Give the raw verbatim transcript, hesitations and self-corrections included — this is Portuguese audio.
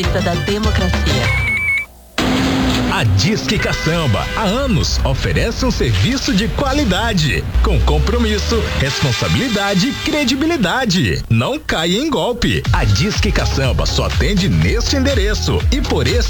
Da democracia. A Disque Caçamba, há anos, oferece um serviço de qualidade, com compromisso, responsabilidade e credibilidade. Não caia em golpe. A Disque Caçamba só atende neste endereço e por esse